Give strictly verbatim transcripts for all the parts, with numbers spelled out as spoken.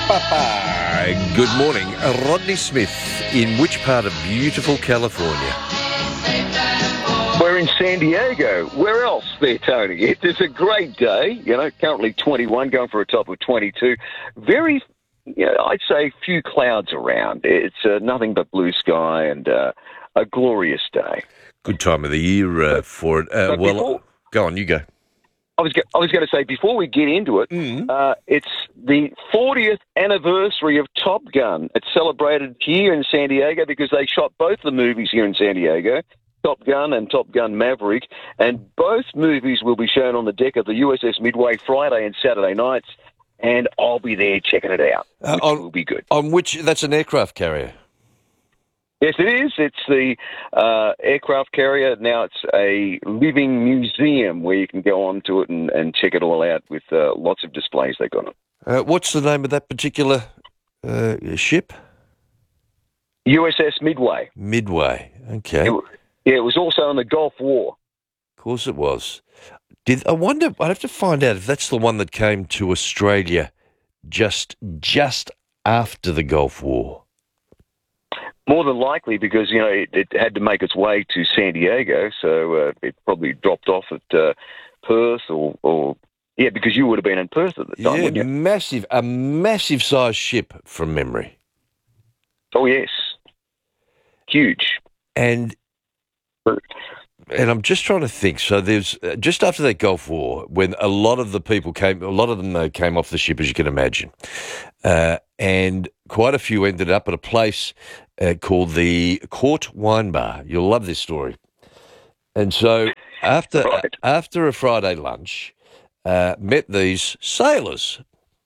Good morning. Rodney Smith, in which part of beautiful California? We're in San Diego. Where else there, Tony? It's a great day. You know, currently twenty-one, going for a top of twenty-two. Very, you know, I'd say few clouds around. It's uh, nothing but blue sky and uh, a glorious day. Good time of the year uh, for it. Uh, well, before, go on, you go. I was, I was going to say, before we get into it, Mm. uh, it's the fortieth anniversary of Top Gun. It's celebrated here in San Diego because they shot both the movies here in San Diego, Top Gun and Top Gun Maverick, and both movies will be shown on the deck of the U S S Midway Friday and Saturday nights, and I'll be there checking it out, which Uh, on, will be good. On which, that's an aircraft carrier. Yes, it is. It's the uh, aircraft carrier. Now it's a living museum where you can go onto it and, and check it all out with uh, lots of displays they've got on it. Uh, what's the name of that particular uh, ship? U S S Midway. Midway. Okay. It, yeah, it was also in the Gulf War. Of course it was. Did I wonder? I'd have to find out if that's the one that came to Australia just just after the Gulf War. More than likely, because, you know, it, it had to make its way to San Diego, so uh, it probably dropped off at uh, Perth or, or, yeah, because you would have been in Perth at the time, Yeah, wouldn't you? massive, a massive sized ship from memory. Oh, yes. Huge. And and I'm just trying to think. So there's uh, just after that Gulf War, when a lot of the people came, a lot of them uh, came off the ship, as you can imagine, uh, and quite a few ended up at a place uh, called the Court Wine Bar. You'll love this story. And so after Right. after a Friday lunch, uh, met these sailors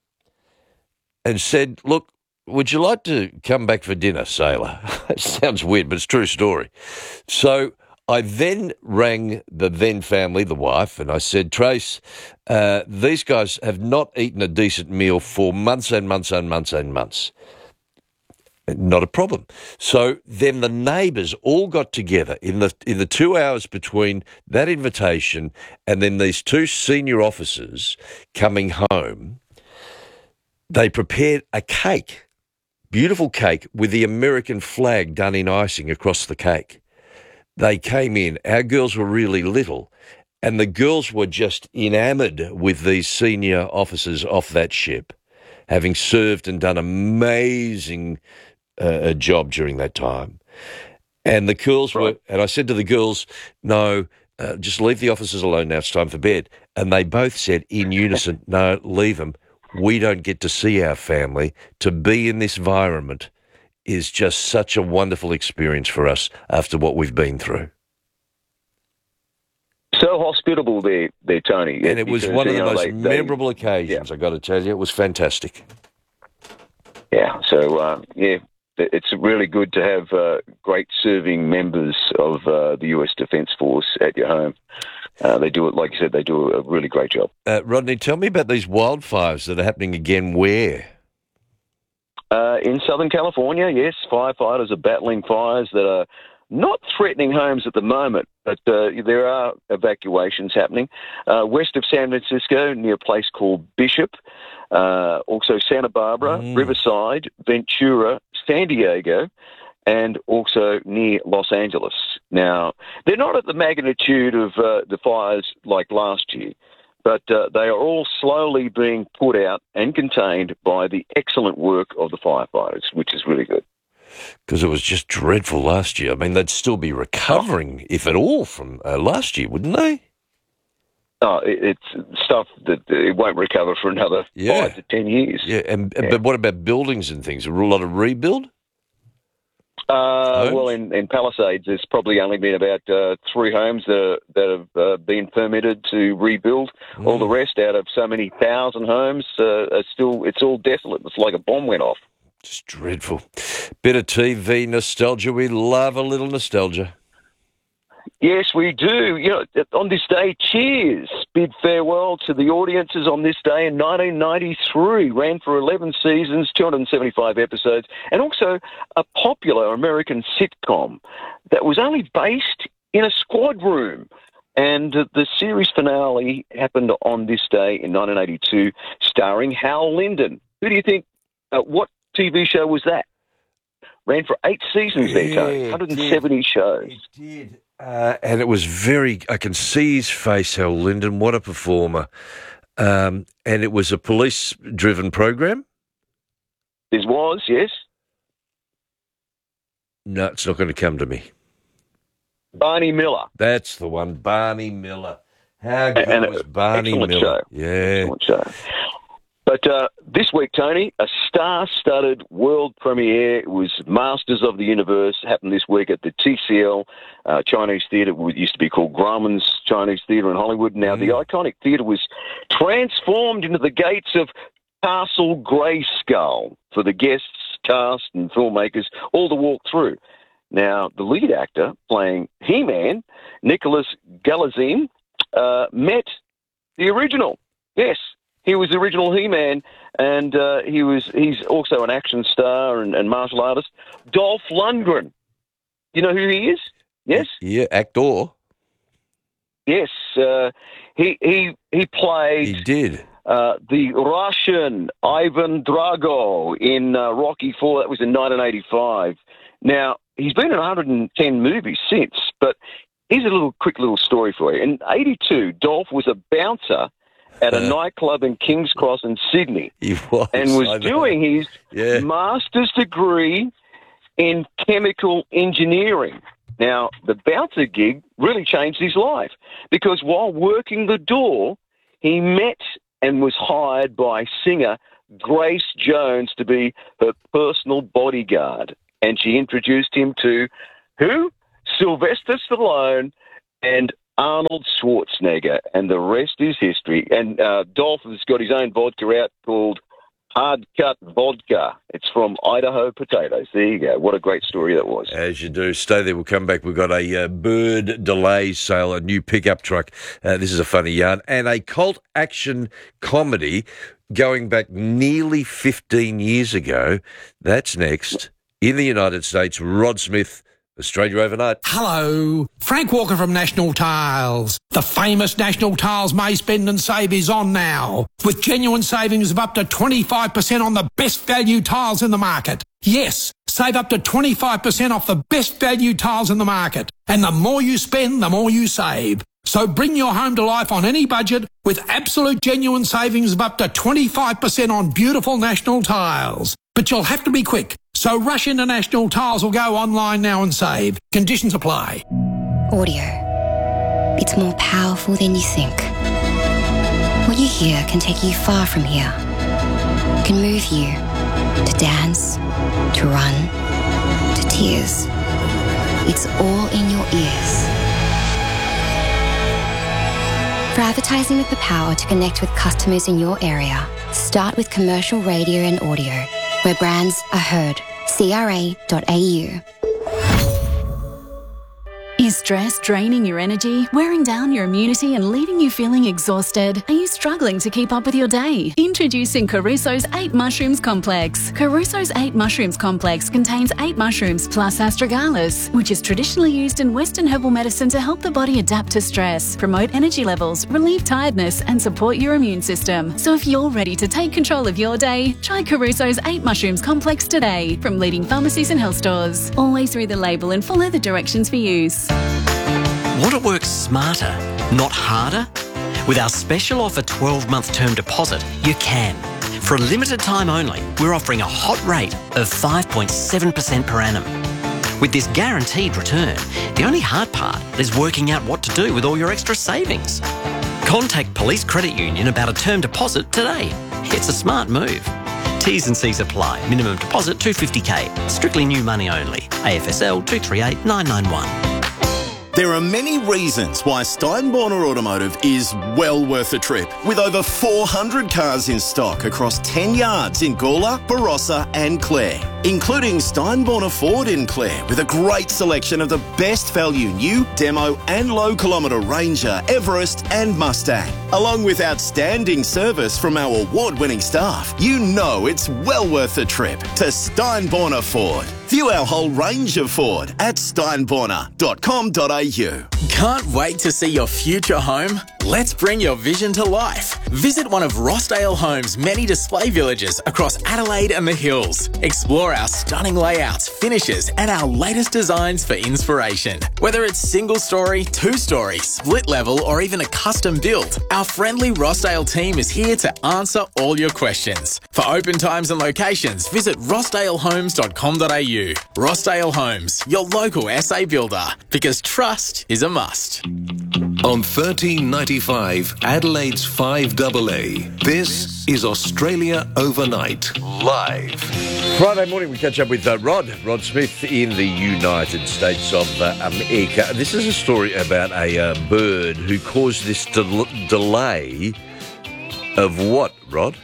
and said, "Look, would you like to come back for dinner, sailor?" It sounds weird, but it's a true story. So I then rang the then family, the wife, and I said, Trace, uh, these guys have not eaten a decent meal for months and months and months and months. Not a problem. So then the neighbours all got together in the in the two hours between that invitation and then these two senior officers coming home. They prepared a cake, beautiful cake with the American flag done in icing across the cake. They came in, our girls were really little, and the girls were just enamoured with these senior officers off that ship, having served and done amazing uh, job during that time. And the girls were, and I said to the girls, no, uh, just leave the officers alone now, it's time for bed. And they both said in unison, no, leave them. We don't get to see our family. To be in this environment is just such a wonderful experience for us after what we've been through. So hospitable there, there, Tony. And it was because, one of you the know, most they- they- memorable occasions, i got to tell you. It was fantastic. Yeah, so, uh, yeah, it's really good to have uh, great serving members of uh, the U S Defence Force at your home. Uh, they do it, like you said, they do a really great job. Uh, Rodney, tell me about these wildfires that are happening again where? Uh, in Southern California, yes, firefighters are battling fires that are not threatening homes at the moment, but uh, there are evacuations happening. Uh, west of San Francisco, near a place called Bishop, uh, also Santa Barbara, Mm. Riverside, Ventura, San Diego, and also near Los Angeles. Now, they're not at the magnitude of uh, the fires like last year, but uh, they are all slowly being put out and contained by the excellent work of the firefighters, which is really good. Because it was just dreadful last year. I mean, they'd still be recovering, if at all, from uh, last year, wouldn't they? Oh, it, it's stuff that it won't recover for another Yeah. five to ten years. Yeah, and, Yeah. but what about buildings and things? A lot of rebuild? Uh, Homes? well, in, in Palisades, there's probably only been about uh, three homes that, that have uh, been permitted to rebuild. Mm. All the rest, out of so many thousand homes, uh, are still it's all desolate. It's like a bomb went off. Just dreadful. Bit of T V nostalgia. We love a little nostalgia. Yes, we do. You know, on this day, Cheers bid farewell to the audiences on this day in nineteen ninety-three. Ran for eleven seasons, two hundred seventy-five episodes, and also a popular American sitcom that was only based in a squad room. And uh, the series finale happened on this day in nineteen eighty-two, starring Hal Linden. Who do you think Uh, what T V show was that? Ran for eight seasons Yeah, there, Tony. it one hundred seventy did. shows. It did. Uh, and it was very, I can see his face, Hal Linden, what a performer. Um, and it was a police-driven program? This was, yes. No, it's not going to come to me. Barney Miller. That's the one, Barney Miller. How good And was Barney excellent Miller? show. Yeah. Excellent show. But uh, this week, Tony, a star-studded world premiere. It was Masters of the Universe. Happened this week at the T C L uh, Chinese Theatre. It used to be called Grauman's Chinese Theatre in Hollywood. Now, mm. the iconic theatre was transformed into the gates of Castle Grayskull for the guests, cast, and filmmakers all to walk through. Now, the lead actor playing He-Man, Nicholas Galazine, uh, met the original. Yes. He was the original He-Man, and uh, he was he's also an action star and, and martial artist. Dolph Lundgren. You know who he is? Yes? Yeah, actor. Yes. Uh, he he he played... He did. Uh, the Russian Ivan Drago in uh, Rocky four. That was in nineteen eighty-five. Now, he's been in one hundred ten movies since, but here's a little quick little story for you. In eighty-two, Dolph was a bouncer at a uh, nightclub in King's Cross in Sydney. He was. And was doing his yeah. master's degree in chemical engineering. Now, the bouncer gig really changed his life because while working the door, he met and was hired by singer Grace Jones to be her personal bodyguard. And she introduced him to who? Sylvester Stallone and Arnold Schwarzenegger, and the rest is history. And uh, Dolph has got his own vodka out called Hard Cut Vodka. It's from Idaho potatoes. There you go. What a great story that was. As you do. Stay there. We'll come back. We've got a uh, bird delay sale, a new pickup truck. Uh, this is a funny yarn. And a cult action comedy going back nearly fifteen years ago. That's next. In the United States, Rod Smith, Australia Overnight. Hello, Frank Walker from National Tiles. The famous National Tiles May Spend and Save is on now, with genuine savings of up to twenty-five percent on the best value tiles in the market. Yes, save up to twenty-five percent off the best value tiles in the market. And the more you spend, the more you save. So bring your home to life on any budget with absolute genuine savings of up to twenty-five percent on beautiful National Tiles. But you'll have to be quick. So rush into National Tiles or go online now and save. Conditions apply. Audio. It's more powerful than you think. What you hear can take you far from here. It can move you to dance, to run, to tears. It's all in your ears. For advertising with the power to connect with customers in your area, start with commercial radio and audio, where brands are heard. C R A dot A U. Is stress draining your energy, wearing down your immunity and leaving you feeling exhausted? Are you struggling to keep up with your day? Introducing Caruso's eight Mushrooms Complex. Caruso's eight Mushrooms Complex contains eight mushrooms plus astragalus, which is traditionally used in Western herbal medicine to help the body adapt to stress, promote energy levels, relieve tiredness and support your immune system. So if you're ready to take control of your day, try Caruso's eight Mushrooms Complex today from leading pharmacies and health stores. Always read the label and follow the directions for use. Want to work smarter, not harder? With our special offer twelve-month term deposit, you can. For a limited time only, we're offering a hot rate of five point seven percent per annum. With this guaranteed return, the only hard part is working out what to do with all your extra savings. Contact Police Credit Union about a term deposit today. It's a smart move. T's and C's apply. Minimum deposit two hundred fifty thousand. Strictly new money only. A F S L two three eight nine nine one. There are many reasons why Steinborner Automotive is well worth a trip. With over four hundred cars in stock across ten yards in Gawler, Barossa and Clare, including Steinborner Ford in Clare with a great selection of the best value new, demo and low kilometre Ranger, Everest and Mustang. Along with outstanding service from our award-winning staff, you know it's well worth the trip to Steinborner Ford. View our whole range of Ford at steinborner dot com dot a u. Can't wait to see your future home? Let's bring your vision to life. Visit one of Rossdale Homes' many display villages across Adelaide and the Hills. Explore our stunning layouts, finishes, and our latest designs for inspiration. Whether it's single story, two story, split level, or even a custom build, our friendly Rossdale team is here to answer all your questions. For open times and locations, visit rossdale homes dot com dot a u. Rossdale Homes, your local S A builder, because trust is a must. On thirteen ninety-five, Adelaide's five A A, this is Australia Overnight, live. Friday morning, we catch up with uh, Rod, Rod Smith in the United States of uh, America. This is a story about a uh, bird who caused this del- delay of what, Rod?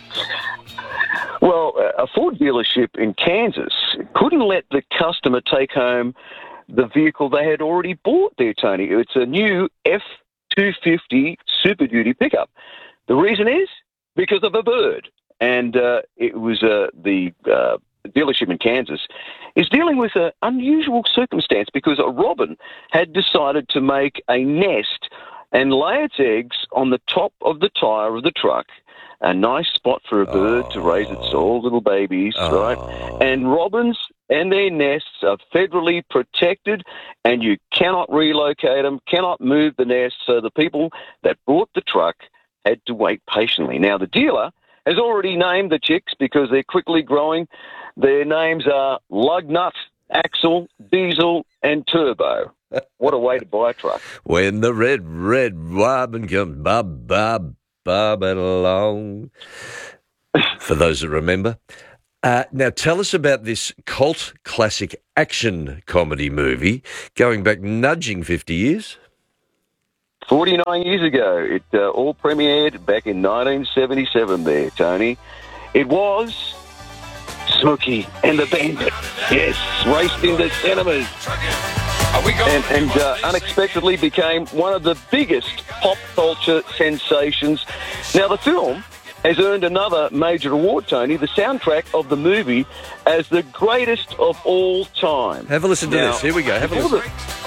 Well, a Ford dealership in Kansas couldn't let the customer take home the vehicle they had already bought there, Tony. It's a new F two fifty Super Duty pickup. The reason is because of a bird. And uh, it was uh, the uh, dealership in Kansas is dealing with an unusual circumstance because a robin had decided to make a nest and lay its eggs on the top of the tyre of the truck. A nice spot for a bird oh. to raise its all little babies, oh. right? And robins and their nests are federally protected, and you cannot relocate them, cannot move the nest. So the people that bought the truck had to wait patiently. Now, the dealer has already named the chicks because they're quickly growing. Their names are Lugnut, Axel, Diesel, and Turbo. What a way to buy a truck. When the red, red robin comes, bob, bob, bobbing along. For those that remember. Uh, now, tell us about this cult classic action comedy movie going back nudging fifty years. forty-nine years ago. It uh, all premiered back in nineteen seventy-seven there, Tony. It was Smokey and the Bandit. Yes, raced into cinemas. And, and uh, unexpectedly became one of the biggest pop culture sensations. Now, the film has earned another major award, Tony, the soundtrack of the movie as the greatest of all time. Have a listen to now, this. Here we go. Have a listen. The,